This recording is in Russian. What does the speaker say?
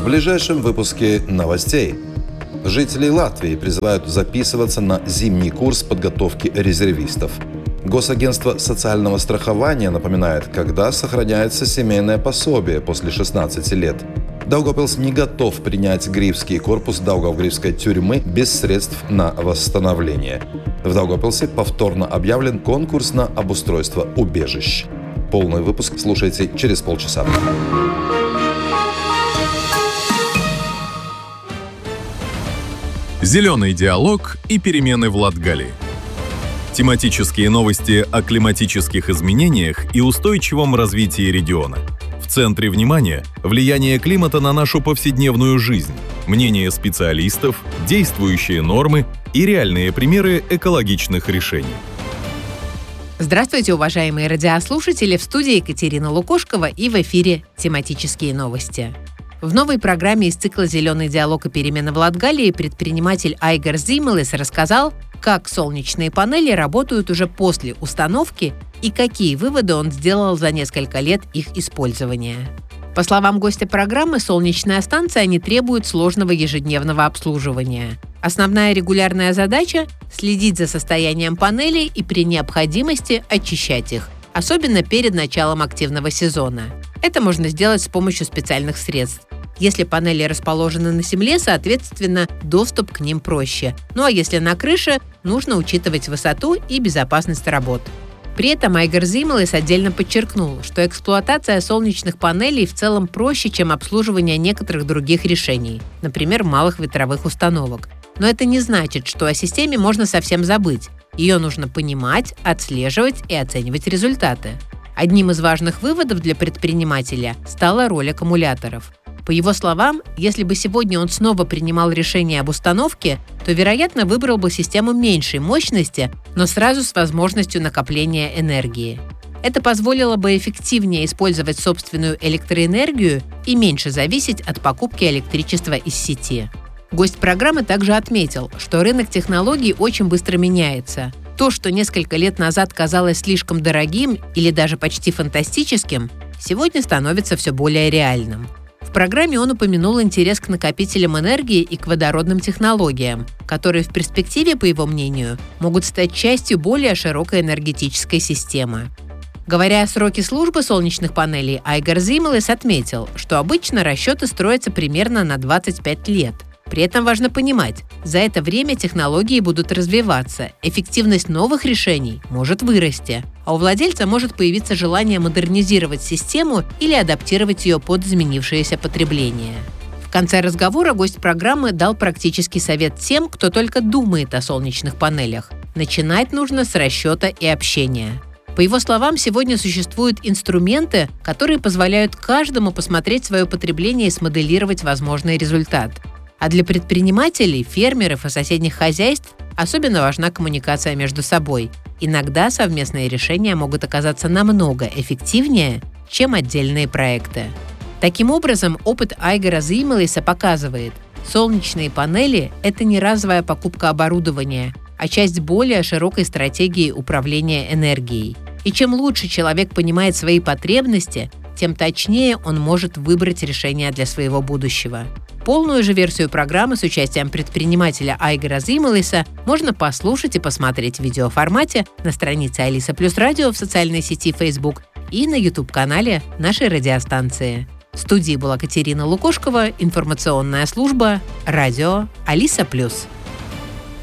В ближайшем выпуске новостей. Жители Латвии призывают записываться на зимний курс подготовки резервистов. Госагентство социального страхования напоминает, когда сохраняется семейное пособие после 16 лет. Даугавпилс не готов принять Грифский корпус Даугавгрифской тюрьмы без средств на восстановление. В Даугавпилсе повторно объявлен конкурс на обустройство убежищ. Полный выпуск слушайте через полчаса. Зеленый диалог и перемены в Латгалии. Тематические новости о климатических изменениях и устойчивом развитии региона. В центре внимания – влияние климата на нашу повседневную жизнь, мнения специалистов, действующие нормы и реальные примеры экологичных решений. Здравствуйте, уважаемые радиослушатели! В студии Екатерина Лукошкова и в эфире «Тематические новости». В новой программе из цикла «Зеленый диалог и перемены в Латгалии» предприниматель Айгар Зимелис рассказал, как солнечные панели работают уже после установки и какие выводы он сделал за несколько лет их использования. По словам гостя программы, солнечная станция не требует сложного ежедневного обслуживания. Основная регулярная задача – следить за состоянием панелей и при необходимости очищать их, особенно перед началом активного сезона. Это можно сделать с помощью специальных средств. Если панели расположены на земле, соответственно, доступ к ним проще. Ну а если на крыше, нужно учитывать высоту и безопасность работ. При этом Айгар Зимелис отдельно подчеркнул, что эксплуатация солнечных панелей в целом проще, чем обслуживание некоторых других решений, например, малых ветровых установок. Но это не значит, что о системе можно совсем забыть. Ее нужно понимать, отслеживать и оценивать результаты. Одним из важных выводов для предпринимателя стала роль аккумуляторов. По его словам, если бы сегодня он снова принимал решение об установке, то, вероятно, выбрал бы систему меньшей мощности, но сразу с возможностью накопления энергии. Это позволило бы эффективнее использовать собственную электроэнергию и меньше зависеть от покупки электричества из сети. Гость программы также отметил, что рынок технологий очень быстро меняется. То, что несколько лет назад казалось слишком дорогим или даже почти фантастическим, сегодня становится все более реальным. В программе он упомянул интерес к накопителям энергии и к водородным технологиям, которые в перспективе, по его мнению, могут стать частью более широкой энергетической системы. Говоря о сроке службы солнечных панелей, Айгар Зимелис отметил, что обычно расчеты строятся примерно на 25 лет. При этом важно понимать, за это время технологии будут развиваться, эффективность новых решений может вырасти, а у владельца может появиться желание модернизировать систему или адаптировать ее под изменившееся потребление. В конце разговора гость программы дал практический совет тем, кто только думает о солнечных панелях. Начинать нужно с расчета и общения. По его словам, сегодня существуют инструменты, которые позволяют каждому посмотреть свое потребление и смоделировать возможный результат. А для предпринимателей, фермеров и соседних хозяйств особенно важна коммуникация между собой. Иногда совместные решения могут оказаться намного эффективнее, чем отдельные проекты. Таким образом, опыт Айгара Зимелиса показывает, солнечные панели – это не разовая покупка оборудования, а часть более широкой стратегии управления энергией. И чем лучше человек понимает свои потребности, тем точнее он может выбрать решение для своего будущего. Полную же версию программы с участием предпринимателя Айгара Зимелиса можно послушать и посмотреть в видеоформате на странице Алиса Плюс Радио в социальной сети Facebook и на YouTube-канале нашей радиостанции. В студии была Екатерина Лукошкова, информационная служба «Радио Алиса Плюс».